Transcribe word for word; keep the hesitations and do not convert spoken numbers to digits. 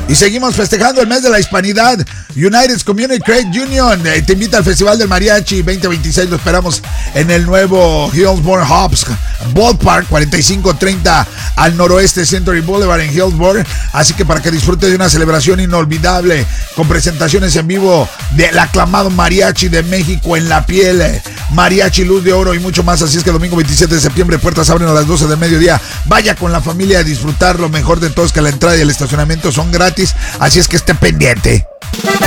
Y seguimos festejando el mes de la hispanidad. United Community Credit Union eh, te invita al Festival del Mariachi veinte veintiséis. Lo esperamos en el nuevo Hillsborough Hobbs Ballpark, cuarenta y cinco treinta al noroeste Century Boulevard en Hillsborough. Así que para que disfrute de una celebración inolvidable con presentaciones en vivo del aclamado Mariachi de México en la piel, Mariachi Luz de Oro y mucho más. Así es que el domingo veintisiete de septiembre, puertas abren a las doce del mediodía. Vaya con la familia a disfrutar. Lo mejor de todo es que la entrada y el estacionamiento son gratis. Así es que esté pendiente.